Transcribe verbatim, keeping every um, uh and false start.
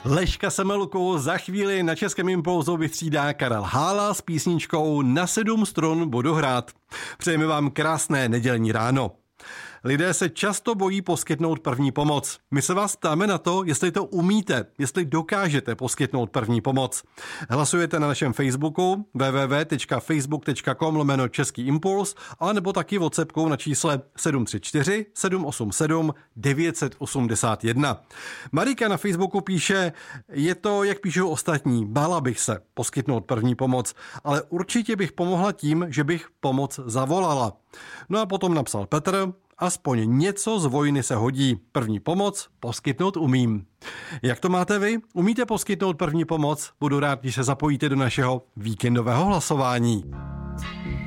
Leška Semeluku za chvíli na Českém impulzu vystřídá Karel Hála s písničkou Na sedm strun budu hrát. Přejeme vám krásné nedělní ráno. Lidé se často bojí poskytnout první pomoc. My se vás ptáme na to, jestli to umíte, jestli dokážete poskytnout první pomoc. Hlasujete na našem Facebooku w w w tečka facebook tečka com lomeno Český impuls, anebo taky WhatsAppkou na čísle sedm tři čtyři sedm osm sedm devět osm jedna. Marika na Facebooku píše, je to, jak píšou ostatní, bála bych se poskytnout první pomoc, ale určitě bych pomohla tím, že bych pomoc zavolala. No a potom napsal Petr, aspoň něco z vojny se hodí. První pomoc poskytnout umím. Jak to máte vy? Umíte poskytnout první pomoc? Budu rád, když se zapojíte do našeho víkendového hlasování.